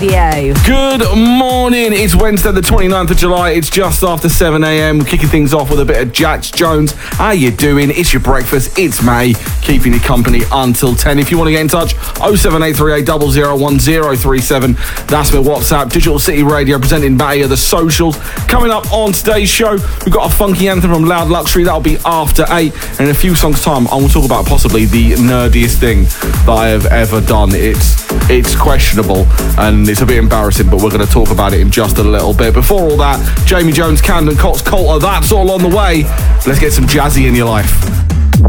Good morning, it's Wednesday the 29th of July, it's just after 7am, we're kicking things off with a bit of Jax Jones. How you doing? It's your breakfast, it's May, keeping you company until 10. If you want to get in touch, 07838 001037, that's my WhatsApp. Digital City Radio presenting May of the socials. Coming up on today's show, we've got a funky anthem from Loud Luxury, that'll be after 8, and in a few songs time I will talk about possibly the nerdiest thing that I have ever done. It's questionable and it's a bit embarrassing, but we're going to talk about it in just a little bit. Before all that, Jamie Jones, Camden Cox, Coulter, that's all on the way. Let's get some jazzy in your life.